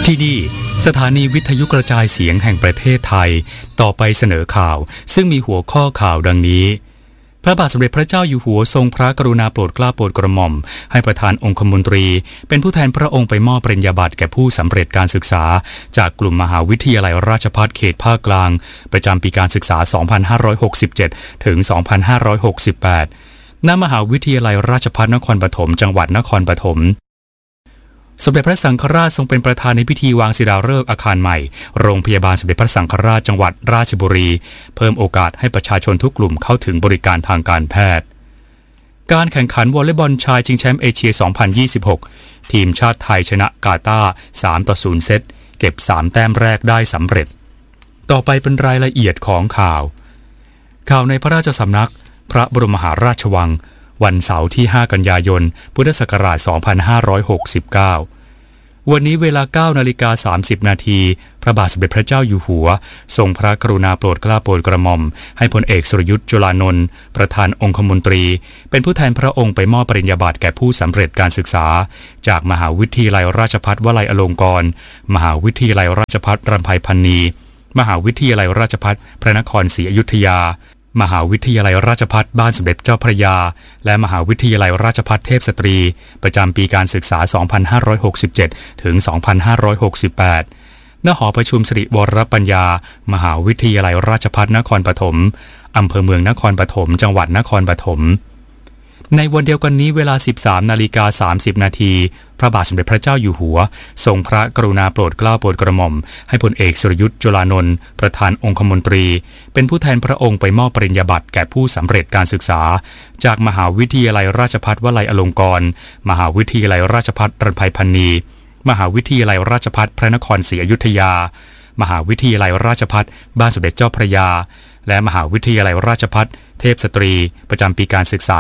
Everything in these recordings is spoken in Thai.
ที่นี่สถานีวิทยุกระจายเสียงแห่งประเทศไทยต่อไปเสนอข่าวซึ่งมีหัวข้อข่าวดังนี้พระบาทสมเด็จพระเจ้าอยู่หัวทรงพระกรุณาโปรดเกล้าโปรดกระหม่อมให้ประธานองคมนตรีเป็นผู้แทนพระองค์ไปมอบปริญญาบัตรแก่ผู้สำเร็จการศึกษาจากกลุ่มมหาวิทยาลัยราชภัฏเขตภาคกลางประจำปีการศึกษา 2567 ถึง 2568 ณ มหาวิทยาลัยราชภัฏนครปฐมจังหวัดนครปฐมสมเด็จพระสังฆราชทรงเป็นประธานในพิธีวางศิลาฤกษ์อาคารใหม่โรงพยาบาลสมเด็จพระสังฆราชจังหวัดราชบุรีเพิ่มโอกาสให้ประชาชนทุกกลุ่มเข้าถึงบริการทางการแพทย์การแข่งขันวอลเลย์บอลชายชิงแชมป์เอเชีย 2026 ทีมชาติไทยชนะกาตาร์ 3-0 เซตเก็บ 3 แต้มแรกได้สำเร็จต่อไปเป็นรายละเอียดของข่าวในพระราชสำนักพระบรมมหาราชวังวันเสาร์ที่ 5 กันยายน พุทธศักราช 2569 วันนี้เวลา 9:30 นาทีพระบาทสมเด็จพระเจ้าอยู่หัวทรงพระกรุณาโปรดเกล้าโปรดกระหม่อมให้พลเอกสุรยุทธจุลานนท์ประธานองคมนตรีเป็นผู้แทนพระองค์ไปมอบปริญญาบัตรแก่ผู้สำเร็จการศึกษาจากมหาวิทยาลัยราชภัฏวลัยอลงกรณ์มหาวิทยาลัยราชภัฏรำไพพรรณีมหาวิทยาลัยราชภัฏพระนครศรีอยุธยามหาวิทยาลัยราชภัฏบ้านสมเด็จเจ้าพระยาและมหาวิทยาลัยราชภัฏเทพสตรีประจำปีการศึกษา 2567 ถึง 2568 ณ หอประชุมสิริวรปัญญามหาวิทยาลัยราชภัฏนครปฐมอำเภอเมืองนครปฐมจังหวัดนครปฐมในวันเดียวกันนี้เวลา 13:30 นาทีพระบาทสมเด็จพระเจ้าอยู่หัวทรงพระกรุณาโปรดเกล้าโปรดกระหม่อมให้พลเอกสุรยุทธจุลานนท์ประธานองคมนตรีเป็นผู้แทนพระองค์ไปมอบปริญญาบัตรแก่ผู้สำเร็จการศึกษาจากมหาวิทยาลัยราชภัฏวลัยอลงกรณ์มหาวิทยาลัยราชภัฏรำไพพรรณีมหาวิทยาลัยราชภัฏพระนครศรีอยุธยามหาวิทยาลัยราชภัฏบ้านสมเด็จเจ้าพระยาและมหาวิทยาลัยราชภัฏเทพสตรีประจำปีการศึกษา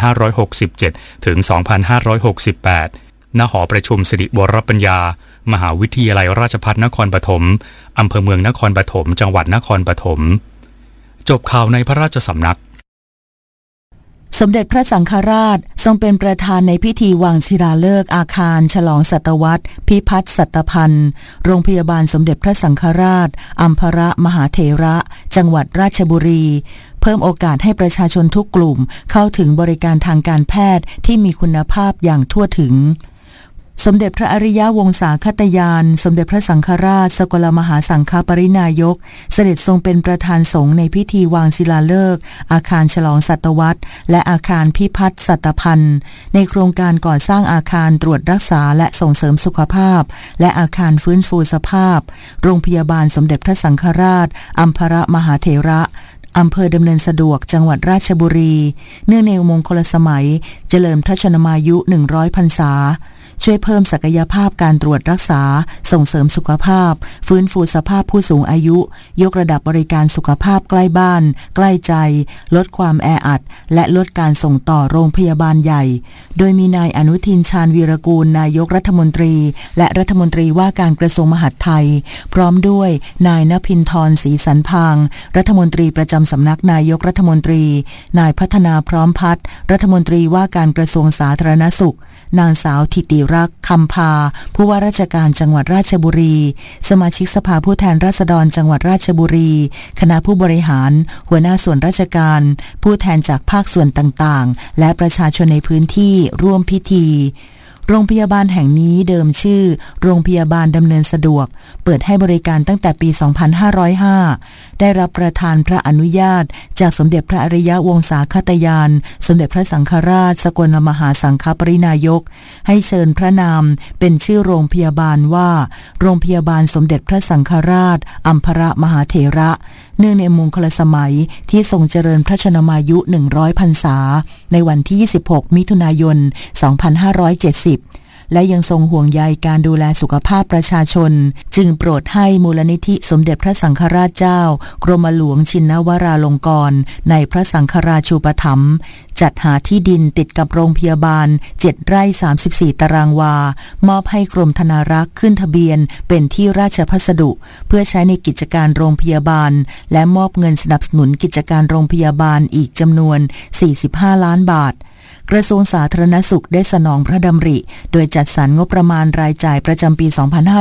2567 ถึง 2568 ณ หอประชุมสิริวรปัญญามหาวิทยาลัยราชภัฏนครปฐมอำเภอเมืองนครปฐมจังหวัดนครปฐมจบข่าวในพระราชสำนักสมเด็จพระสังฆราชทรงเป็นประธานในพิธีวางศิลาฤกษ์อาคารฉลองศตวรรษพิพัฒน์สัตพันธ์โรงพยาบาลสมเด็จพระสังฆราชอัมพรมหาเถระจังหวัดราชบุรีเพิ่มโอกาสให้ประชาชนทุกกลุ่มเข้าถึงบริการทางการแพทย์ที่มีคุณภาพอย่างทั่วถึงสมเด็จพระอริยวงศาคตยานสมเด็จพระสังฆราชสกลมหาสังฆปรินายกเสด็จทรงเป็นประธานสงฆ์ในพิธีวางศิลาฤกษ์อาคารฉลองศตวรรษและอาคารพิพัฒน์สัตพันธ์ในโครงการก่อสร้างอาคารตรวจรักษาและส่งเสริมสุขภาพและอาคารฟื้นฟูสภาพโรงพยาบาลสมเด็จพระสังฆราชอัมพรมหาเถระอำเภอดำเนินสะดวกจังหวัดราชบุรีเนื่องในมงคลสมัยเจริญพระชนมายุ100 พรรษาช่วยเพิ่มศักยภาพการตรวจรักษาส่งเสริมสุขภาพฟื้นฟูสภาพผู้สูงอายุยกระดับบริการสุขภาพใกล้บ้านใกล้ใจลดความแออัดและลดการส่งต่อโรงพยาบาลใหญ่โดยมีนายอนุทินชาญวีรกูลนายกรัฐมนตรีและรัฐมนตรีว่าการกระทรวงมหาดไทยพร้อมด้วยนายณภินทรศรีสันพางรัฐมนตรีประจำสำนักนายกรัฐมนตรีนายพัฒนาพร้อมพัฒน์รัฐมนตรีว่าการกระทรวงสาธารณสุขนางสาวธิติรักษ์คำพาผู้ว่าราชการจังหวัดราชบุรีสมาชิกสภาผู้แทนราษฎรจังหวัดราชบุรีคณะผู้บริหารหัวหน้าส่วนราชการผู้แทนจากภาคส่วนต่างๆและประชาชนในพื้นที่ร่วมพิธีโรงพยาบาลแห่งนี้เดิมชื่อโรงพยาบาลดำเนินสะดวกเปิดให้บริการตั้งแต่ปี 2505 ได้รับประทานพระอนุญาตจากสมเด็จพระอริยวงศาคตยานสมเด็จพระสังฆราชสกลมหาสังฆปรินายกให้เชิญพระนามเป็นชื่อโรงพยาบาลว่าโรงพยาบาลสมเด็จพระสังฆราชอัมพรมหาเถระเนื่องในมงคลสมัยที่ทรงเจริญพระชนมายุ100 พรรษาในวันที่ 26 มิถุนายน 2570และยังทรงห่วงใยการดูแลสุขภาพประชาชนจึงโปรดให้มูลนิธิสมเด็จพระสังฆราชเจ้ากรมหลวงชินวราลงกรณ์ในพระสังฆราชูปถัมภ์จัดหาที่ดินติดกับโรงพยาบาล7 ไร่ 34 ตารางวามอบให้กรมธนารักษ์ขึ้นทะเบียนเป็นที่ราชพัสดุเพื่อใช้ในกิจการโรงพยาบาลและมอบเงินสนับสนุนกิจการโรงพยาบาลอีกจำนวน45 ล้านบาทกระทรวงสาธารณสุขได้สนองพระดำริโดยจัดสรรงบประมาณรายจ่ายประจำปี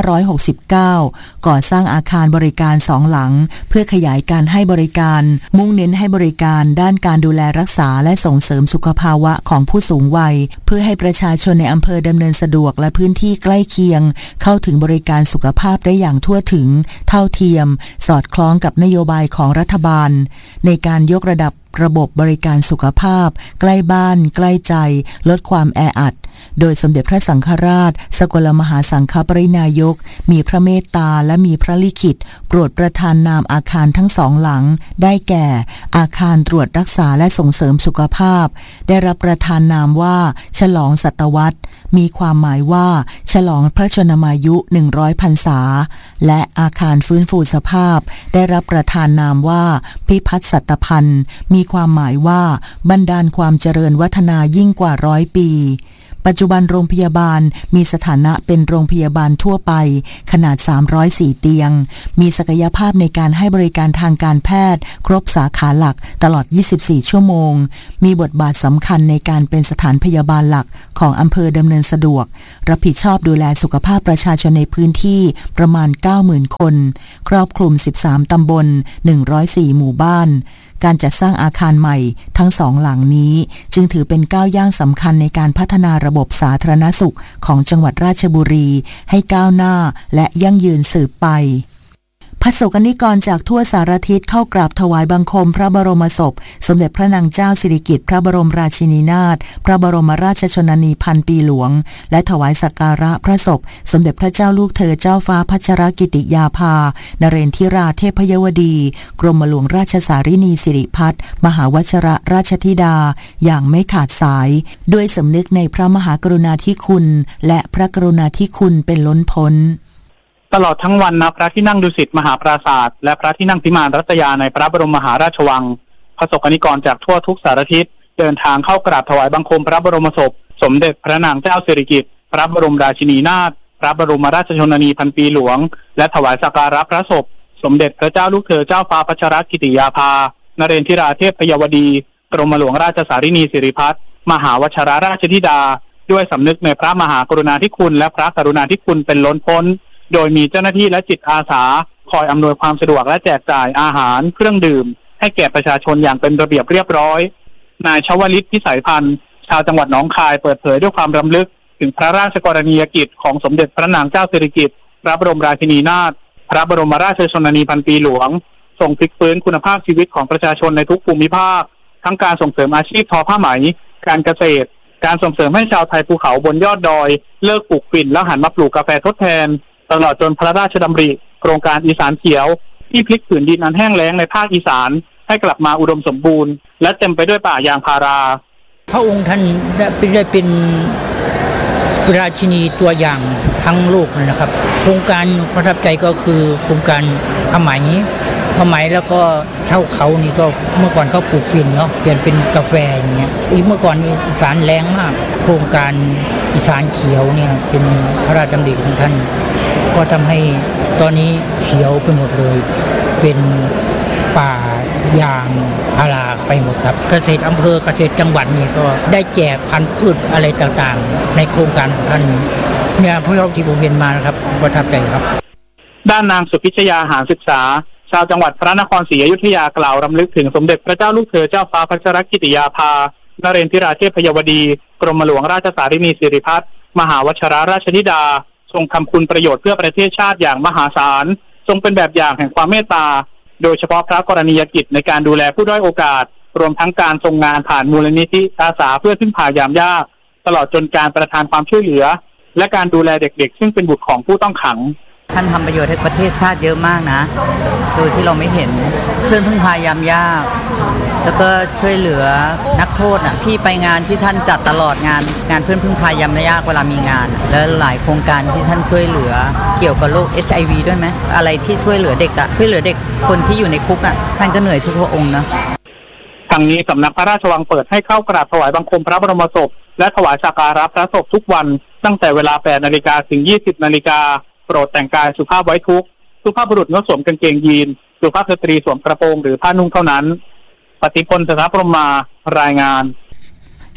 2569 ก่อสร้างอาคารบริการ2 หลังเพื่อขยายการให้บริการมุ่งเน้นให้บริการด้านการดูแลรักษาและส่งเสริมสุขภาวะของผู้สูงวัยเพื่อให้ประชาชนในอำเภอดำเนินสะดวกและพื้นที่ใกล้เคียงเข้าถึงบริการสุขภาพได้อย่างทั่วถึงเท่าเทียมสอดคล้องกับนโยบายของรัฐบาลในการยกระดับระบบบริการสุขภาพใกล้บ้านใกล้ใจลดความแออัดโดยสมเด็จพระสังฆราชสกลมหาสังฆปรินายกมีพระเมตตาและมีพระลิขิตโปรดประทานนามอาคารทั้ง2 หลังได้แก่อาคารตรวจรักษาและส่งเสริมสุขภาพได้รับประทานนามว่าฉลองศตวรรษมีความหมายว่าฉลองพระชนมายุ100 พรรษาและอาคารฟื้นฟูสภาพได้รับประทานนามว่าพิพัฒน์สัตพันธ์มีความหมายว่าบันดาลความเจริญวัฒนายิ่งกว่า100 ปีปัจจุบันโรงพยาบาลมีสถานะเป็นโรงพยาบาลทั่วไปขนาด304 เตียงมีศักยภาพในการให้บริการทางการแพทย์ครบสาขาหลักตลอด24 ชั่วโมงมีบทบาทสำคัญในการเป็นสถานพยาบาลหลักของอำเภอดำเนินสะดวกรับผิดชอบดูแลสุขภาพประชาชนในพื้นที่ประมาณ 90,000 คนครอบคลุม13 ตำบล104 หมู่บ้านการจัดสร้างอาคารใหม่ทั้ง2 หลังนี้จึงถือเป็นก้าวย่างสำคัญในการพัฒนาระบบสาธารณสุขของจังหวัดราชบุรีให้ก้าวหน้าและยั่งยืนสืบไปพระสงฆ์นิกรจากทั่วสารทิศเข้ากราบถวายบังคมพระบรมศพสมเด็จพระนางเจ้าสิริกิติ์พระบรมราชินีนาถพระบรมราชชนนีพันปีหลวงและถวายสักการะพระศพสมเด็จพระเจ้าลูกเธอเจ้าฟ้าพัชรกิติยาภานเรนทิราเทพยวดีกรมหลวงราชสารินีสิริพัฒน์มหาวชรราชธิดาอย่างไม่ขาดสายด้วยสำนึกในพระมหากรุณาธิคุณและพระกรุณาธิคุณเป็นล้นพ้นตลอดทั้งวันณพระที่นั่งดุสิตมหาปราสาทและพระที่นั่งพิมานรัตยาในพระบรมมหาราชวังพระสงฆ์นิกรจากทั่วทุกสารทิศเดินทางเข้ากราบถวายบังคมพระบรมศพสมเด็จพระนางเจ้าสิริกิติ์พระบรมราชินีนาถพระบรมราชชนนีพันปีหลวงและถวายสักการะพระศพสมเด็จพระเจ้าลูกเธอเจ้าฟ้าพัชรกิติยาภานเรนทิราเทพยวดีกรมหลวงราชสารินีสิริพัฒน์มหาวชรราชธิดาด้วยสำนึกในพระมหากรุณาธิคุณและพระกรุณาธิคุณเป็นล้นพ้นโดยมีเจ้าหน้าที่และจิตอาสาคอยอำนวยความสะดวกและแจกจ่ายอาหารเครื่องดื่มให้แก่ประชาชนอย่างเป็นระเบียบเรียบร้อยนายชวลิตพิสัยพันธ์ชาวจังหวัดหนองคายเปิดเผยด้วยความรำลึกถึงพระราชกรณียกิจของสมเด็จพระนางเจ้าสิริกิติ์พระบรมราชินีนาถพระบรมราชชนนีพันปีหลวงส่งพลิกฟื้นคุณภาพชีวิตของประชาชนในทุกภูมิภาคทั้งการส่งเสริมอาชีพทอผ้าไหมการเกษตรการส่งเสริมให้ชาวไทยภูเขาบนยอดดอยเลิกปลูกฝิ่นแล้วหันมาปลูกกาแฟทดแทนตลอดจนพระราชดำริโครงการอีสานเขียวที่พลิกผืนดินอันแห้งแล้งในภาคอีสานให้กลับมาอุดมสมบูรณ์และเต็มไปด้วยป่ายางพาราพระองค์ท่านได้เป็นราชินีตัวอย่างทั้งโลกเลยนะครับโครงการประทับใจก็คือโครงการผ้าไหมแล้วก็เช่าเขานี่ก็เมื่อก่อนเขาปลูกฝิ่นเนาะเปลี่ยนเป็นกาแฟอย่างเงี้ยเมื่อก่อนอีสานแล้งมากโครงการอีสานเขียวเนี่ยเป็นพระราชดำริของท่านก็ทำให้ตอนนี้เขียวไปหมดเลยเป็นป่ายางพาราไปหมดครับเกษตรอำเภอเกษตรจังหวัดนี่ก็ได้แจกพันธุ์พืชอะไรต่างๆในโครงการท่านเนี่ยพวกเราที่ผมเห็นมานะครับประทับใจครับด้านนางสุพิชยาหาศึกษาชาวจังหวัดพระนครศรีอยุธยากล่าวรำลึกถึงสมเด็จพระเจ้าลูกเธอเจ้าฟ้าพัชรกิติยาภานเรนทิราเทพยวดีกรมหลวงราชสารินีสิริพัฒน์มหาวชรราชธิดาทรงทำคุณประโยชน์เพื่อประเทศชาติอย่างมหาศาลทรงเป็นแบบอย่างแห่งความเมตตาโดยเฉพาะพระกรณียกิจในการดูแลผู้ด้อยโอกาสรวมทั้งการทรงงานผ่านมูลนิธิอาสาเพื่อพึ่งพายามยากตลอดจนการประทานความช่วยเหลือและการดูแลเด็กๆซึ่งเป็นบุตรของผู้ต้องขังท่านทำประโยชน์ให้ประเทศชาติเยอะมากนะโดยที่เราไม่เห็นเพื่อนพึ่งพายามยากแล้วก็ช่วยเหลือนักโทษพี่ไปงานที่ท่านจัดตลอดงานเพื่อนพึ่งพายามยากเวลามีงานแล้วหลายโครงการที่ท่านช่วยเหลือเกี่ยวกับโรค HIV ด้วยไหมอะไรที่ช่วยเหลือเด็กช่วยเหลือเด็กคนที่อยู่ในคุกท่านก็เหนื่อยทุกพระองค์นะทางนี้สำนักพระราชวังเปิดให้เข้ากราบถวายบังคมพระบรมศพและถวายสักการะพระศพทุกวันตั้งแต่เวลา 8 นาฬิกาถึง 20 นาฬิกาโปรดแต่งกายสุภาพไว้ทุกข์สุภาพบุรุษงดสวมกางเกงยีนสุภาพสตรีสวมกระโปรงหรือผ้านุ่งเท่านั้นปฏิพล สถาพรหมารายงาน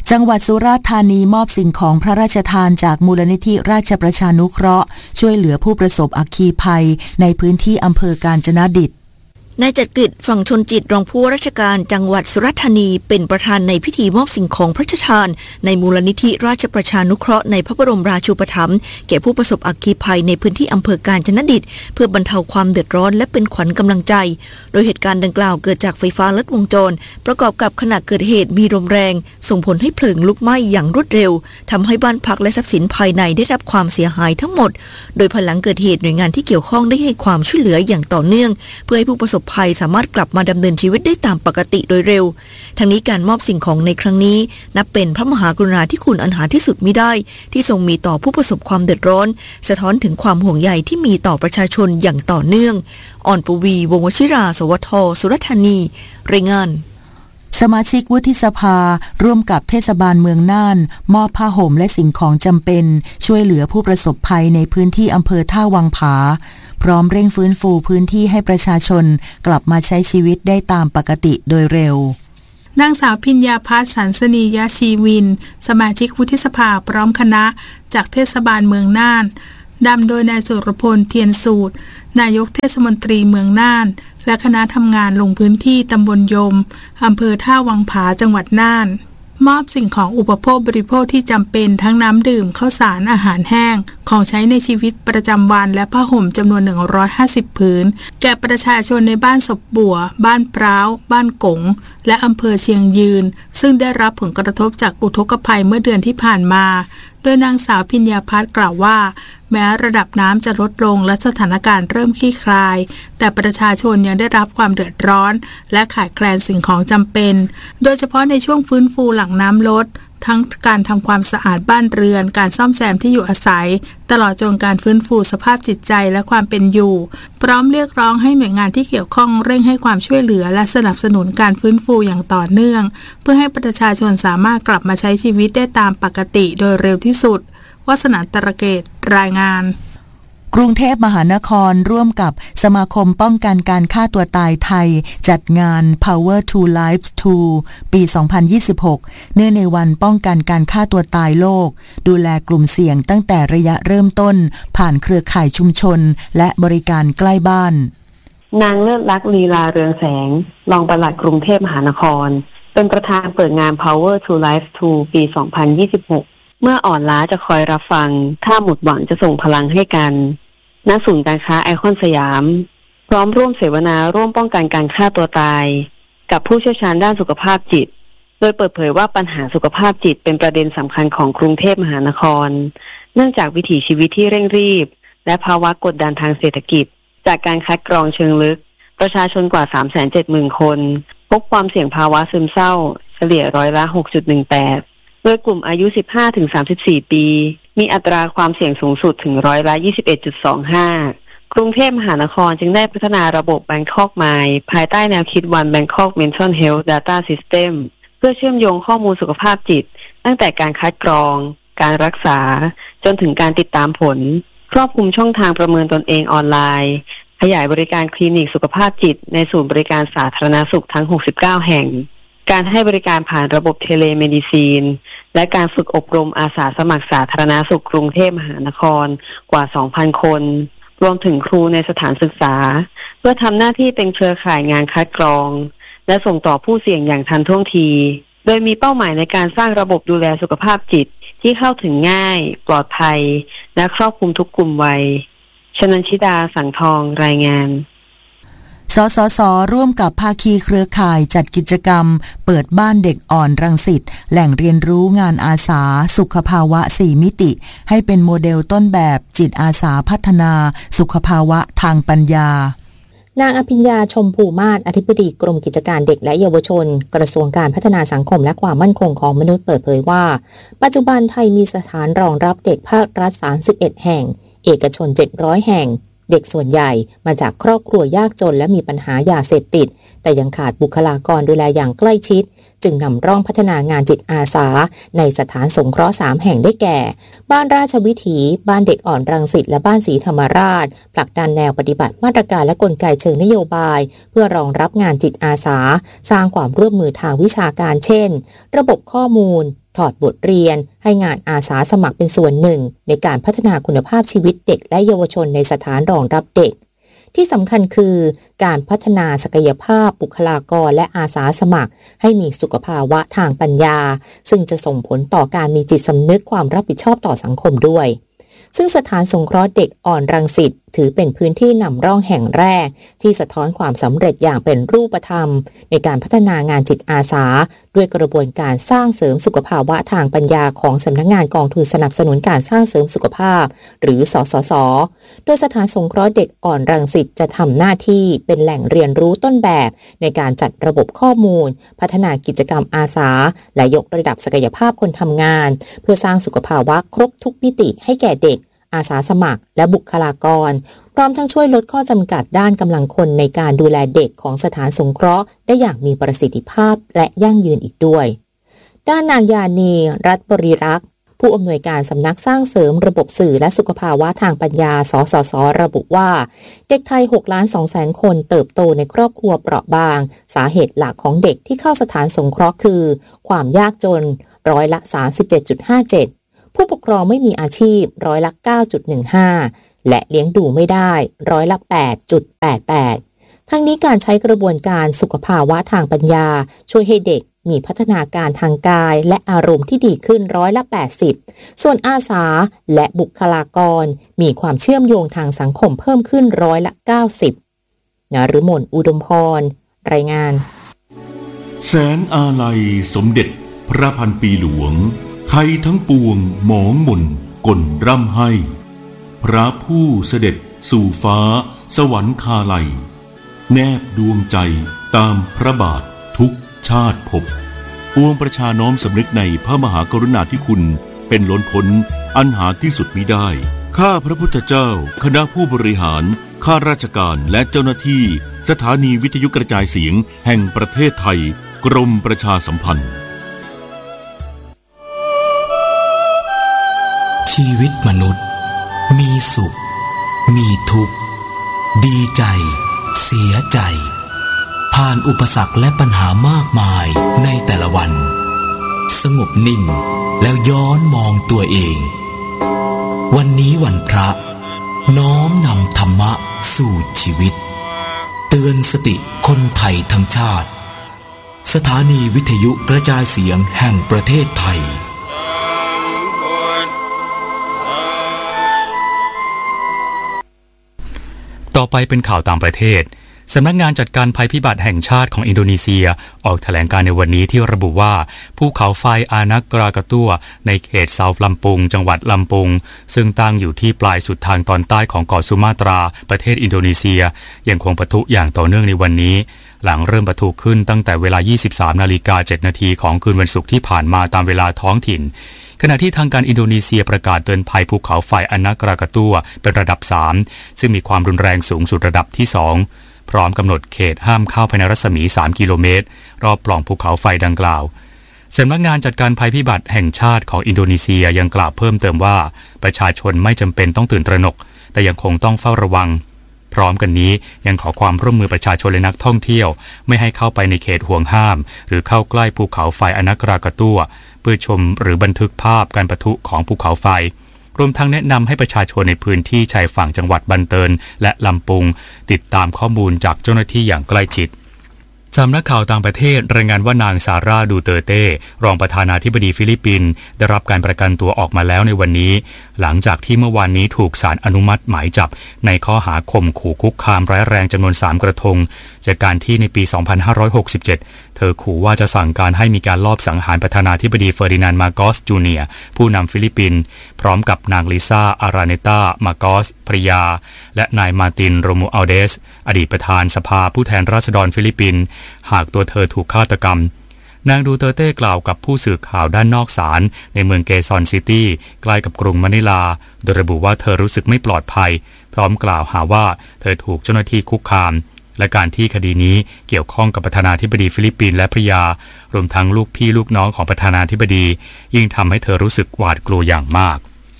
จังหวัดสุราษฎร์ธานีมอบสิ่งของพระราชทานจากมูลนิธิราชประชานุเคราะห์ช่วยเหลือผู้ประสบอัคคีภัยในพื้นที่อำเภอกาญจนดิษฐ์นายจักริด ฝั่งชนจิตรองผู้ว่าราชการจังหวัดสุราษฎร์ธานีเป็นประธานในพิธีมอบสิ่งของพระราชทานในมูลนิธิราชประชานุเคราะห์ในพระบรมราชูปถัมภ์แก่ผู้ประสบอัคคีภัยในพื้นที่อำเภอกาญจนดิษฐ์เพื่อบรรเทาความเดือดร้อนและเป็นขวัญกำลังใจโดยเหตุการณ์ดังกล่าวเกิดจากไฟฟ้าลัดวงจรประกอบกับขณะเกิดเหตุมีลมแรงส่งผลให้เพลิงลุกไหม้อย่างรวดเร็วทำให้บ้านพักและทรัพย์สินภายในได้รับความเสียหายทั้งหมดโดยภายหลังเกิดเหตุหน่วยงานที่เกี่ยวข้องได้ให้ความช่วยเหลืออย่างต่อเนื่องเพื่อให้ผู้ประสบภัยสามารถกลับมาดำเนินชีวิตได้ตามปกติโดยเร็วทั้งนี้การมอบสิ่งของในครั้งนี้นับเป็นพระมหากรุณาธิคุณอันหาที่สุดมิได้ที่ทรงมีต่อผู้ประสบความเดือดร้อนสะท้อนถึงความห่วงใยที่มีต่อประชาชนอย่างต่อเนื่องอ่อนปวีวงศ์วชิรา สวท สุราษฎร์ธานีรายงานสมาชิกวุฒิสภาร่วมกับเทศบาลเมืองน่านมอบผ้าห่มและสิ่งของจำเป็นช่วยเหลือผู้ประสบภัยในพื้นที่อำเภอท่าวังผาพร้อมเร่งฟื้นฟูพื้นที่ให้ประชาชนกลับมาใช้ชีวิตได้ตามปกติโดยเร็วนางสาวพิญญาภัส สันสนียชีวินสมาชิกวุฒิสภาพร้อมคณะจากเทศบาลเมืองน่านนำโดยนายสุรพลเทียนสูตรนายกเทศมนตรีเมืองน่านและคณะทำงานลงพื้นที่ตำบลยมอำเภอท่าวังผาจังหวัดน่านมอบสิ่งของอุปโภคบริโภคที่จำเป็นทั้งน้ำดื่มข้าวสารอาหารแห้งของใช้ในชีวิตประจำวันและผ้าห่มจำนวน150ผืนแก่ประชาชนในบ้านศพบัวบ้านพร้าวบ้านกงและอำเภอเชียงยืนซึ่งได้รับผลกระทบจากอุทกภัยเมื่อเดือนที่ผ่านมาโดยนางสาวพิญญาภัสกล่าวว่าแม้ระดับน้ำจะลดลงและสถานการณ์เริ่มคลี่คลายแต่ประชาชนยังได้รับความเดือดร้อนและขาดแคลนสิ่งของจำเป็นโดยเฉพาะในช่วงฟื้นฟูหลังน้ำลดทั้งการทำความสะอาดบ้านเรือนการซ่อมแซมที่อยู่อาศัยตลอดจนการฟื้นฟูสภาพจิตใจและความเป็นอยู่พร้อมเรียกร้องให้หน่วยงานที่เกี่ยวข้องเร่งให้ความช่วยเหลือและสนับสนุนการฟื้นฟูอย่างต่อเนื่องเพื่อให้ประชาชนสามารถกลับมาใช้ชีวิตได้ตามปกติโดยเร็วที่สุดวาสนาตระเกตรายงานกรุงเทพมหานครร่วมกับสมาคมป้องกันการฆ่าตัวตายไทยจัดงาน Power to Life 2 ปี 2026 เนื่องในวันป้องกันการฆ่าตัวตายโลกดูแลกลุ่มเสี่ยงตั้งแต่ระยะเริ่มต้นผ่านเครือข่ายชุมชนและบริการใกล้บ้านนางเลิศลักษณ์ลีลาเรืองแสงรองปลัดกรุงเทพมหานครเป็นประธานเปิดงาน Power to Life 2 ปี 2026 เมื่ออ่อนล้าจะคอยรับฟังถ้าหมดหวังจะส่งพลังให้กันณศูนย์การค้าไอคอนสยามพร้อมร่วมเสวนาร่วมป้องกันการฆ่าตัวตายกับผู้เชี่ยวชาญด้านสุขภาพจิตโดยเปิดเผยว่าปัญหาสุขภาพจิตเป็นประเด็นสำคัญของกรุงเทพมหานครเนื่องจากวิถีชีวิตที่เร่งรีบและภาวะกดดันทางเศรษฐกิจจากการคัดกรองเชิงลึกประชาชนกว่า 370,000 คนพบความเสี่ยงภาวะซึมเศร้าเฉลี่ยร้อยละ 6.18 โดยกลุ่มอายุ 15-34 ปีมีอัตราความเสี่ยงสูงสุดถึงร้อยละ 21.25 กรุงเทพมหานครจึงได้พัฒนาระบบ Bangkok Mind ภายใต้แนวคิด One Bangkok Mental Health Data System เพื่อเชื่อมโยงข้อมูลสุขภาพจิตตั้งแต่การคัดกรองการรักษาจนถึงการติดตามผลครอบคลุมช่องทางประเมินตนเองออนไลน์ขยายบริการคลินิกสุขภาพจิตในศูนย์บริการสาธารณสุขทั้ง 69 แห่งการให้บริการผ่านระบบเทเลเมดิซีนและการฝึกอบรมอาสาสมัครสาธารณสุขกรุงเทพมหานครกว่า 2,000 คนรวมถึงครูในสถานศึกษาเพื่อทำหน้าที่เป็นเครือข่ายงานคัดกรองและส่งต่อผู้เสี่ยงอย่างทันท่วงทีโดยมีเป้าหมายในการสร้างระบบดูแลสุขภาพจิตที่เข้าถึงง่ายปลอดภัยและครอบคลุมทุกกลุ่มวัยชนันชิดาสังทองรายงานสสส.ร่วมกับภาคีเครือข่ายจัดกิจกรรมเปิดบ้านเด็กอ่อนรังสิตแหล่งเรียนรู้งานอาสาสุขภาวะ4มิติให้เป็นโมเดลต้นแบบจิตอาสาพัฒนาสุขภาวะทางปัญญานางอภิญญาชมพูมาศอธิบดีกรมกิจการเด็กและเยาวชนกระทรวงการพัฒนาสังคมและความมั่นคงของมนุษย์เปิดเผยว่าปัจจุบันไทยมีสถานรองรับเด็กภาครัฐ31แห่งเอกชน700แห่งเด็กส่วนใหญ่มาจากครอบครัวยากจนและมีปัญหายาเสพติดแต่ยังขาดบุคลากรดูแลอย่างใกล้ชิดจึงนำร่องพัฒนางานจิตอาสาในสถานสงเคราะห์3แห่งได้แก่บ้านราชวิถีบ้านเด็กอ่อนรังสิตและบ้านศรีธรรมราชผลักดันแนวปฏิบัติมาตรการและกลไกเชิงนโยบายเพื่อรองรับงานจิตอาสาสร้างความร่วมมือทางวิชาการเช่นระบบข้อมูลถอดบทเรียนให้งานอาสาสมัครเป็นส่วนหนึ่งในการพัฒนาคุณภาพชีวิตเด็กและเยาวชนในสถานรองรับเด็กที่สำคัญคือการพัฒนาศักยภาพบุคลากรและอาสาสมัครให้มีสุขภาวะทางปัญญาซึ่งจะส่งผลต่อการมีจิตสำนึกความรับผิดชอบต่อสังคมด้วยซึ่งสถานสงเคราะห์เด็กอ่อนรังสิตถือเป็นพื้นที่นำร่องแห่งแรกที่สะท้อนความสำเร็จอย่างเป็นรูปธรรมในการพัฒนางานจิตอาสาด้วยกระบวนการสร้างเสริมสุขภาวะทางปัญญาของสำนักงานกองทุนสนับสนุนการสร้างเสริมสุขภาพหรือสสส.โดยสถานสงเคราะห์เด็กอ่อนรังสิตจะทำหน้าที่เป็นแหล่งเรียนรู้ต้นแบบในการจัดระบบข้อมูลพัฒนากิจกรรมอาสาและยกระดับศักยภาพคนทำงานเพื่อสร้างสุขภาวะครบทุกมิติให้แก่เด็กอาสาสมัครและบุคลากรพร้อมทั้งช่วยลดข้อจำกัดด้านกำลังคนในการดูแลเด็กของสถานสงเคราะห์ได้อย่างมีประสิทธิภาพและยั่งยืนอีกด้วยด้านนางยานีรัตน์บริรักษ์ผู้อำนวยการสำนักสร้างเสริมระบบสื่อและสุขภาวะทางปัญญาสสส.ระบุว่าเด็กไทย 6,200,000 คนเติบโตในครอบครัวเปราะบางสาเหตุหลักของเด็กที่เข้าสถานสงเคราะห์คือความยากจนร้อยละ 37.57ผู้ปกครองไม่มีอาชีพร้อยละ 9.15 และเลี้ยงดูไม่ได้ร้อยละ 8.88 ทั้งนี้การใช้กระบวนการสุขภาวะทางปัญญาช่วยให้เด็กมีพัฒนาการทางกายและอารมณ์ที่ดีขึ้นร้อยละ 80 ส่วนอาสาและบุคลากรมีความเชื่อมโยงทางสังคมเพิ่มขึ้นร้อยละ 90 นฤมล อุดมพรรายงานแสนอาลัยสมเด็จพระพันปีหลวงไทยทั้งปวงหมองหม่นก่นร่ำให้พระผู้เสด็จสู่ฟ้าสวรรคาลัยแนบดวงใจตามพระบาททุกชาติภพปวงประชาน้อมสำนึกในพระมหากรุณาธิคุณเป็นล้นพ้นอันหาที่สุดมิได้ข้าพระพุทธเจ้าคณะผู้บริหารข้าราชการและเจ้าหน้าที่สถานีวิทยุกระจายเสียงแห่งประเทศไทยกรมประชาสัมพันธ์ชีวิตมนุษย์มีสุขมีทุกข์ดีใจเสียใจผ่านอุปสรรคและปัญหามากมายในแต่ละวันสงบนิ่งแล้วย้อนมองตัวเองวันนี้วันพระน้อมนำธรรมะสู่ชีวิตเตือนสติคนไทยทั้งชาติสถานีวิทยุกระจายเสียงแห่งประเทศไทยต่อไปเป็นข่าวต่างประเทศสำนักงานจัดการภัยพิบัติแห่งชาติของอินโดนีเซียออกแถลงการในวันนี้ที่ระบุว่าภูเขาไฟอานักกรากาตัวในเขตเซาท์ลัมปุงจังหวัดลัมปุงซึ่งตั้งอยู่ที่ปลายสุดทางตอนใต้ของเกาะสุมาตราประเทศอินโดนีเซียยังคงปะทุอย่างต่อเนื่องในวันนี้หลังเริ่มปะทุขึ้นตั้งแต่เวลา 23:07 นาทีของคืนวันศุกร์ที่ผ่านมาตามเวลาท้องถิ่นขณะที่ทางการอินโดนีเซียประกาศเตือนภัยภูเขาไฟอานักกรากาตัวเป็นระดับ 3ซึ่งมีความรุนแรงสูงสุดระดับที่ 2พร้อมกำหนดเขตห้ามเข้าภายในรัศมี 3 กิโลเมตรรอบปล่องภูเขาไฟดังกล่าวสำนักงานจัดการภัยพิบัติแห่งชาติของอินโดนีเซียยังกล่าวเพิ่มเติมว่าประชาชนไม่จำเป็นต้องตื่นตระหนกแต่ยังคงต้องเฝ้าระวังพร้อมกันนี้ยังขอความร่วมมือประชาชนและนักท่องเที่ยวไม่ให้เข้าไปในเขตห่วงห้ามหรือเข้าใกล้ภูเขาไฟอานักกรากาตัวเพื่อชมหรือบันทึกภาพการปะทุของภูเขาไฟรวมทั้งแนะนำให้ประชาชนในพื้นที่ชายฝั่งจังหวัดบันเตินและลำปุงติดตามข้อมูลจากเจ้าหน้าที่อย่างใกล้ชิดสำนักข่าวต่างประเทศรายงานว่านางซาร่าดูเตอร์เต้รองประธานาธิบดีฟิลิปปินส์ได้รับการประกันตัวออกมาแล้วในวันนี้หลังจากที่เมื่อวานนี้ถูกศาลอนุมัติหมายจับในข้อหาข่มขู่คุกคามร้ายแรงจำนวน3กระทงจากการที่ในปี 2567 เธอขู่ว่าจะสั่งการให้มีการลอบสังหารประธานาธิบดีเฟอร์ดินานด์มาโกสจูเนียร์ผู้นำฟิลิปปินส์พร้อมกับนางลิซ่าอาราเนต้ามาโกสภรรยาและนายมาร์ตินโรมูอัลเดสอดีตประธานสภาผู้แทนราษฎรฟิลิปปินส์หากตัวเธอถูกฆาตกรรมนางดูเตอร์เต้กล่าวกับผู้สื่อข่าวด้านนอกศาลในเมืองเกซอนซิตี้ใกล้กับกรุงมะนิลาโดยระบุว่าเธอรู้สึกไม่ปลอดภัยพร้อมกล่าวหาว่าเธอถูกเจ้าหน้าที่คุกคามและการที่คดีนี้เกี่ยวข้องกับประธานาธิบดีฟิลิปปินส์และภรรยารวมทั้งลูกพี่ลูกน้องของประธานาธิบดียิ่งทำให้เธอรู้สึกหวาดกลัวอย่างมาก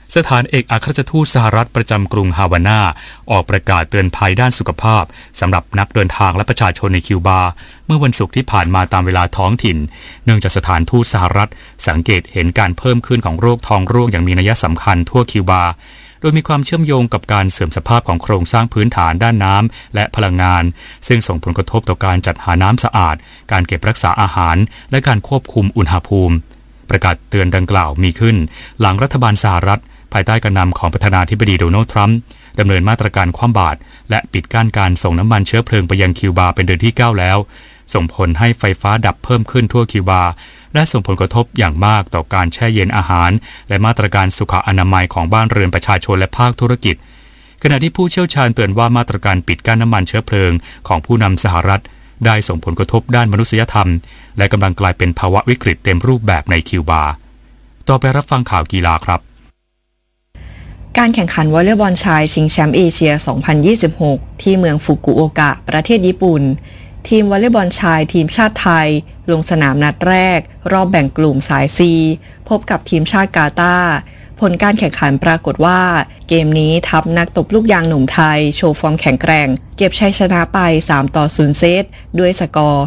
สถานเอกอัครราชทูตสหรัฐประจำกรุงฮาวาน่าออกประกาศเตือนภัยด้านสุขภาพสำหรับนักเดินทางและประชาชนในคิวบาเมื่อวันศุกร์ที่ผ่านมาตามเวลาท้องถิ่นเนื่องจากสถานทูตสหรัฐสังเกตเห็นการเพิ่มขึ้นของโรคท้องร่วงอย่างมีนัยสำคัญทั่วคิวบาโดยมีความเชื่อมโยงกับการเสื่อมสภาพของโครงสร้างพื้นฐานด้านน้ำและพลังงานซึ่งส่งผลกระทบต่อการจัดหาน้ำสะอาดการเก็บรักษาอาหารและการควบคุมอุณหภูมิประกาศเตือนดังกล่าวมีขึ้นหลังรัฐบาลสหรัฐภายใต้การนำของประธานาธิบดีโดนัลด์ทรัมป์ดำเนินมาตรการคว่ำบาตรและปิดกั้นการส่งน้ำมันเชื้อเพลิงไปยังคิวบาเป็นเดือนที่ 9 แล้วส่งผลให้ไฟฟ้าดับเพิ่มขึ้นทั่วคิวบาและส่งผลกระทบอย่างมากต่อการแช่เย็นอาหารและมาตรการสุขอนามัยของบ้านเรือนประชาชนและภาคธุรกิจขณะที่ผู้เชี่ยวชาญเตือนว่ามาตรการปิดกั้นน้ำมันเชื้อเพลิงของผู้นำสหรัฐได้ส่งผลกระทบด้านมนุษยธรรมและกำลังกลายเป็นภาวะวิกฤตเต็มรูปแบบในคิวบาต่อไปรับฟังข่าวกีฬาครับการแข่งขันวอลเลย์บอลชายชิงแชมป์เอเชีย 2026 ที่เมืองฟุกุโอกะประเทศญี่ปุ่นทีมวอลเลย์บอลชายทีมชาติไทยลงสนามนัดแรกรอบแบ่งกลุ่มสาย C พบกับทีมชาติกาตาร์ผลการแข่งขันปรากฏว่าเกมนี้ทัพนักตบลูกยางหนุ่มไทยโชว์ฟอร์มแข็งแกร่งเก็บชัยชนะไป3-0 เซตด้วยสกอร์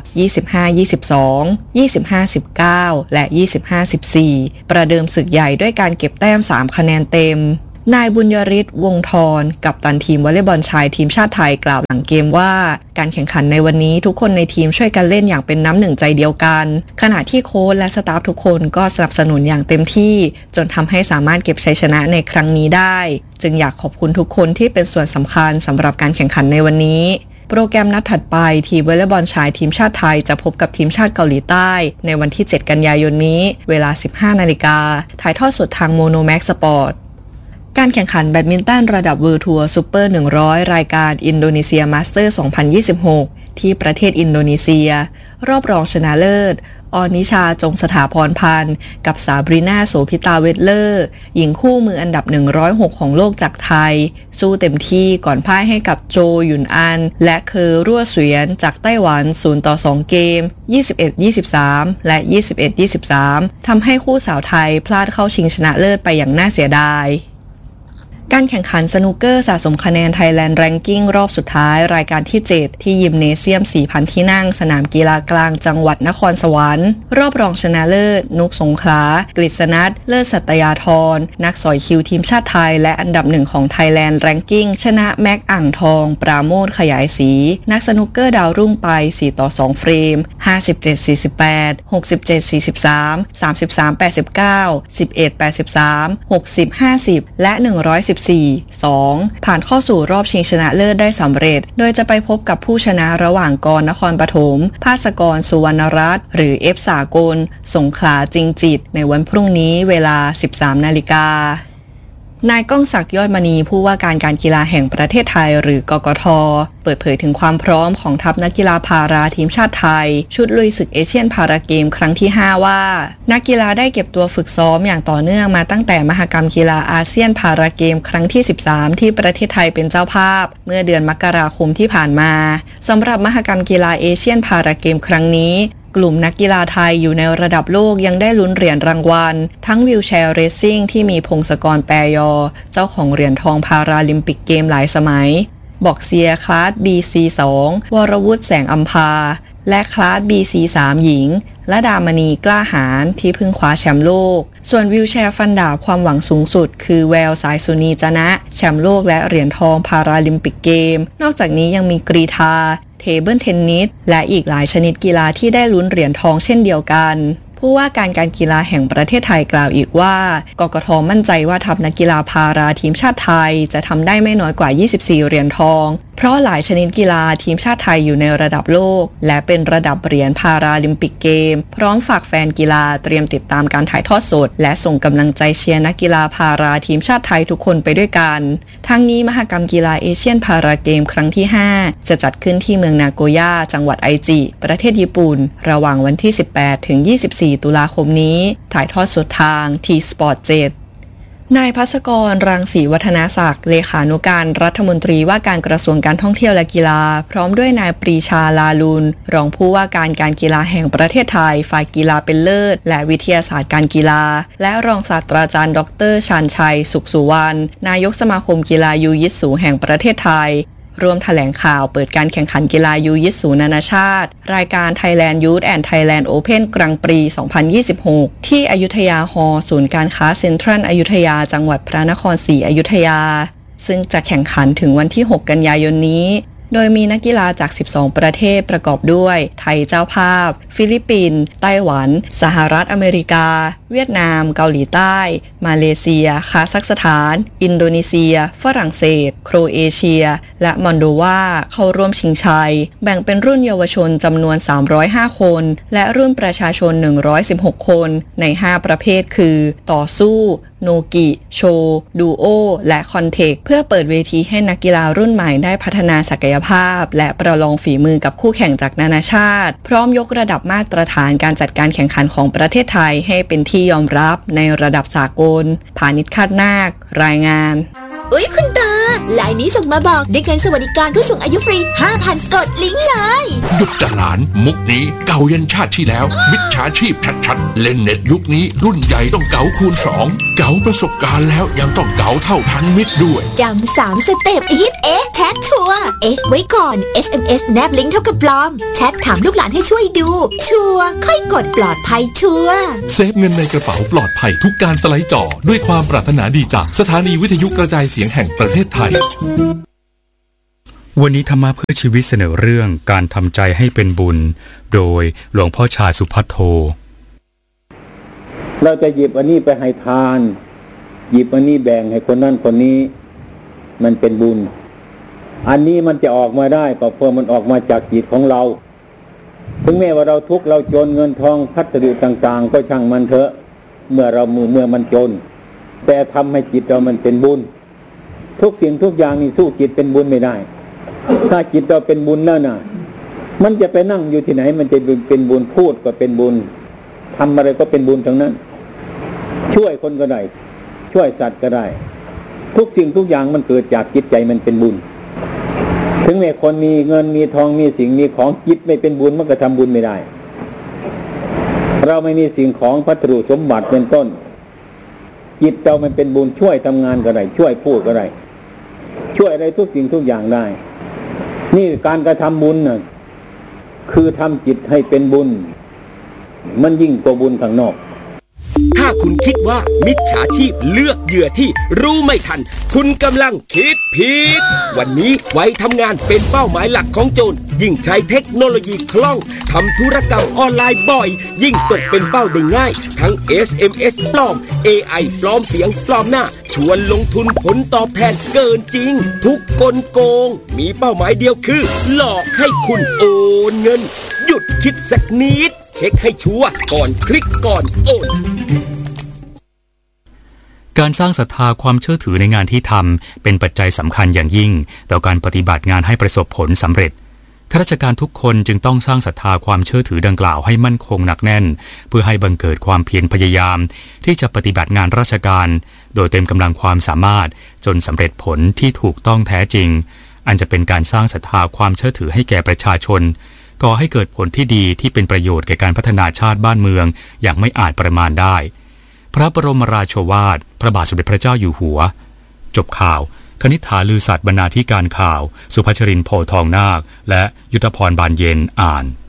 25-22 25-19 และ 25-14 ประเดิมศึกใหญ่ด้วยการเก็บแต้ม3คะแนนเต็มนายบุญยริศวงศ์ธรกัปตันทีมวอลเลย์บอลชายทีมชาติไทยกล่าวหลังเกมว่าการแข่งขันในวันนี้ทุกคนในทีมช่วยกันเล่นอย่างเป็นน้ำหนึ่งใจเดียวกันขณะที่โค้ชและสตาฟทุกคนก็สนับสนุนอย่างเต็มที่จนทำให้สามารถเก็บชัยชนะในครั้งนี้ได้จึงอยากขอบคุณทุกคนที่เป็นส่วนสำคัญสำหรับการแข่งขันในวันนี้โปรแกรมนัดถัดไปทีมวอลเลย์บอลชายทีมชาติไทยจะพบกับทีมชาติเกาหลีใต้ในวันที่ 7 กันยายนนี้เวลา 15 นาฬิกาถ่ายทอดสดทางโมโนแม็กซ์สปอร์ตการแข่งขันแบดมินตันระดับเวิลด์ทัวร์ซูเปอร์ 100 รายการอินโดนีเซียมาสเตอร์ 2026 ที่ประเทศอินโดนีเซียรอบรองชนะเลิศอนิชาจงสถาพรพันธ์กับซาบรีนาโสภิตาเวทเลอร์หญิงคู่มืออันดับ106ของโลกจากไทยสู้เต็มที่ก่อนพ่ายให้กับโจหยุนอันและเคอรั่วเสวียนจากไต้หวัน0-2 เกม 21-23 และ 21-23 ทำให้คู่สาวไทยพลาดเข้าชิงชนะเลิศไปอย่างน่าเสียดายการแข่งขันสนูกเกอร์สะสมคะแนน Thailand Ranking รอบสุดท้ายรายการที่ 7 ที่ยิมเนเซียม 4,000 ที่นั่งสนามกีฬากลางจังหวัดนครสวรรค์รอบรองชนะเลิศนุกสงขลากฤษณัทเลิศสัตยาธรนักสอยคิวทีมชาติไทยและอันดับ1ของ Thailand Ranking ชนะแม็กอ่างทองปราโมทขยายศรีนักสนูกเกอร์ดาวรุ่งไป 4-2 เฟรม 57-48 67-43 33-89 11-83 60-50 และ 114-2 ผ่านเข้าสู่รอบชิงชนะเลิศได้สำเร็จโดยจะไปพบกับผู้ชนะระหว่างกรนครปฐมภาสกรสุวรรณรัตน์หรือเอฟสากลสงขลาจริงจิตในวันพรุ่งนี้เวลา 13 นาฬิกานายก้องศักดิ์ยอดมณีผู้ว่าการกีฬาแห่งประเทศไทยหรือกกท.เปิดเผยถึงความพร้อมของทัพนักกีฬาพาราทีมชาติไทยชุดลุยศึกเอเชียนพาราเกมครั้งที่ 5 ว่านักกีฬาได้เก็บตัวฝึกซ้อมอย่างต่อเนื่องมาตั้งแต่มหกรรมกีฬาอาเซียนพาราเกมครั้งที่ 13 ที่ประเทศไทยเป็นเจ้าภาพเมื่อเดือนมกราคมที่ผ่านมาสำหรับมหกรรมกีฬาเอเชียนพาราเกมครั้งนี้กลุ่มนักกีฬาไทยอยู่ในระดับโลกยังได้ลุ้นเหรียญรางวัลทั้งวิวแชร์เรซซิ่งที่มีพงศกรแปรยอเจ้าของเหรียญทองพาราลิมปิกเกมหลายสมัยบอกเซียคลาส BC2 วรวุฒิแสงอัมพาและคลาส BC3 หญิงและดามณีกล้าหาญที่เพิ่งคว้าแชมป์โลกส่วนวิวแชร์ฟันดาบความหวังสูงสุดคือแววสายสุนีจนะแชมป์โลกและเหรียญทองพาราลิมปิกเกมนอกจากนี้ยังมีกรีฑาเทเบิลเทนนิสและอีกหลายชนิดกีฬาที่ได้ลุ้นเหรียญทองเช่นเดียวกันผู้ว่าการกีฬาแห่งประเทศไทยกล่าวอีกว่ากกท.มั่นใจว่าทัพนักกีฬาพาราทีมชาติไทยจะทำได้ไม่น้อยกว่า24เหรียญทองเพราะหลายชนิดกีฬาทีมชาติไทยอยู่ในระดับโลกและเป็นระดับเหรียญพาราลิมปิกเกมพร้อมฝากแฟนกีฬาเตรียมติดตามการถ่ายทอดสดและส่งกำลังใจเชียร์นักกีฬาพาราทีมชาติไทยทุกคนไปด้วยกันทั้งนี้มหกรรมกีฬาเอเชียนพาราเกมครั้งที่ 5จะจัดขึ้นที่เมืองนาโกย่าจังหวัดไอจิประเทศญี่ปุ่นระหว่างวันที่18 ถึง 24 ตุลาคมนี้ถ่ายทอดสดทาง T-Sport 7 นายภัสกร รังสีวัฒนาศักดิ์เลขานุการรัฐมนตรีว่าการกระทรวงการท่องเที่ยวและกีฬาพร้อมด้วยนายปรีชาลาลูนรองผู้ว่าการการกีฬาแห่งประเทศไทยฝ่ายกีฬาเป็นเลิศและวิทยาศาสตร์การกีฬาและรองศาสตราจารย์ดร.ชาญชัยสุขสุวรรณนายกสมาคมกีฬายูยิตสูแห่งประเทศไทยร่วมแถลงข่าวเปิดการแข่งขันกีฬายูยิตสูนานาชาติรายการ Thailand Youth and Thailand Open Grand Prix 2026 ที่อยุธยาฮอลล์ศูนย์การค้าเซ็นทรัลอยุธยาจังหวัดพระนครศรีอยุธยาซึ่งจะแข่งขันถึงวันที่ 6 กันยายนนี้โดยมีนักกีฬาจาก 12 ประเทศประกอบด้วยไทยเจ้าภาพฟิลิปปินส์ไต้หวันสหรัฐอเมริกาเวียดนามเกาหลีใต้มาเลเซียคาซัคสถานอินโดนีเซียฝรั่งเศสโครเอเชียและมอลโดวาเข้าร่วมชิงชัยแบ่งเป็นรุ่นเยาวชนจำนวน305คนและรุ่นประชาชน116คนใน5ประเภทคือต่อสู้โนกิโชดูโอและคอนเทคเพื่อเปิดเวทีให้นักกีฬารุ่นใหม่ได้พัฒนาศักยภาพและประลองฝีมือกับคู่แข่งจากนานาชาติพร้อมยกระดับมาตรฐานการจัดการแข่งขันของประเทศไทยให้เป็นที่ยอมรับในระดับสากลพานิชคาดนาครายงานอุ๊ยคุณตาไลน์นี้ส่งมาบอกได้เงินสวัสดิการผู้สูงอายุฟรี 5,000 กดลิงก์เลยหยุดจะหลานมุกนี้เก่ายันชาติที่แล้วมิจฉาชีพชัดๆเล่นเน็ตยุคนี้รุ่นใหญ่ต้องเก๋าคูณ2เก๋าประสบการณ์แล้วยังต้องเก๋าเท่าทันมิตรด้วยจำ3 สเต็ปฮิตแชทชัวร์ไว้ก่อน SMS แนบลิงก์เท่ากับปลอมแชทถามลูกหลานให้ช่วยดูชัวร์ค่อยกดปลอดภัยชัวร์เซฟเงินในกระเป๋าปลอดภัยทุกการสไลด์จอด้วยความปรารถนาดีจากสถานีวิทยุกระจายเสียงแห่งประเทศไทยวันนี้ธรรมะเพื่อชีวิตเสนอเรื่องการทำใจให้เป็นบุญโดยหลวงพ่อชาสุภัทโทเราจะหยิบอันนี้ไปให้ทานหยิบอันนี้แบ่งให้คนนั้นคนนี้มันเป็นบุญอันนี้มันจะออกมาได้ก็เพราะมันออกมาจากจิตของเราถึงแม้ว่าเราทุกข์เราจนเงินทองพัสดุต่างๆก็ช่างมันเถอะเมื่อมันจนแต่ทำให้จิตเรามันเป็นบุญทุกสิ่งทุกอย่างนี่สู้จิตเป็นบุญไม่ได้ถ้าจิตเราเป็นบุญแล้วนะมันจะไปนั่งอยู่ที่ไหนมันจะเป็นบุญพูดก็เป็นบุญทำอะไรก็เป็นบุญทั้งนั้นช่วยคนก็ได้ช่วยสัตว์ก็ได้ทุกสิ่งทุกอย่างมันเกิดจากจิตใจมันเป็นบุญถึงแม้คนมีเงินมีทองมีสิ่งมีของจิตไม่เป็นบุญมันก็ทำบุญไม่ได้เราไม่มีสิ่งของพัสดุสมบัติเป็นต้นจิตเรามันเป็นบุญช่วยทำงานก็ได้ช่วยพูดก็ได้ช่วยอะไรทุกสิ่งทุกอย่างได้นี่การกระทำบุญน่ะคือทำจิตให้เป็นบุญมันยิ่งกว่าบุญข้างนอกถ้าคุณคิดว่ามิจฉาชีพเลือกเหยื่อที่รู้ไม่ทันคุณกำลังคิดผิดวันนี้ไว้ทำงานเป็นเป้าหมายหลักของโจรยิ่งใช้เทคโนโลยีคล่องทำธุรกรรมออนไลน์บ่อยยิ่งตกเป็นเป้าได้ง่ายทั้ง SMS ปลอม AI ปลอมเสียงปลอมหน้าชวนลงทุนผลตอบแทนเกินจริงทุกกลโกงมีเป้าหมายเดียวคือหลอกให้คุณโอนเงินหยุดคิดสักนิดเช็คให้ชัวร์ก่อนคลิกก่อนโอนการสร้างศรัทธาความเชื่อถือในงานที่ทำเป็นปัจจัยสำคัญอย่างยิ่งต่อการปฏิบัติงานให้ประสบผลสำเร็จข้าราชการทุกคนจึงต้องสร้างศรัทธาความเชื่อถือดังกล่าวให้มั่นคงหนักแน่นเพื่อให้บังเกิดความเพียรพยายามที่จะปฏิบัติงานราชการโดยเต็มกำลังความสามารถจนสำเร็จผลที่ถูกต้องแท้จริงอันจะเป็นการสร้างศรัทธาความเชื่อถือให้แก่ประชาชนก่อให้เกิดผลที่ดีที่เป็นประโยชน์แก่การพัฒนาชาติบ้านเมืองอย่างไม่อาจประมาณได้พระบรมราโชวาทพระบาทสมเด็จพระเจ้าอยู่หัวจบข่าวคณิษฐาลือสัตย์บรรณาธิการข่าวสุภชรินทร์โพทองนาคและยุทธพรบานเย็นอ่าน